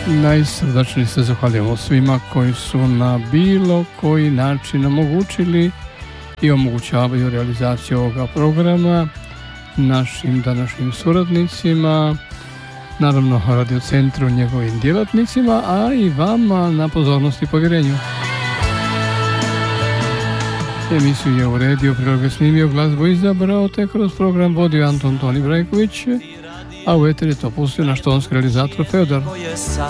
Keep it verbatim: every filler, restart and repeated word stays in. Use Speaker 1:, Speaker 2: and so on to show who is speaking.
Speaker 1: Najsrdačnije se zahvaljujemo svima koji su na bilo koji način omogućili i omogućavaju realizaciju ovoga programa, našim današnjim suradnicima, naravno Radio Centru, njegovim djelatnicima, a i vama na pozornosti i povjerenju. Emisiju je uredio, priloge snimio, glazbu izabrao, te kroz program vodio Anton Toni Brajković, a u eter je to pustio naš tonski realizator Feodor.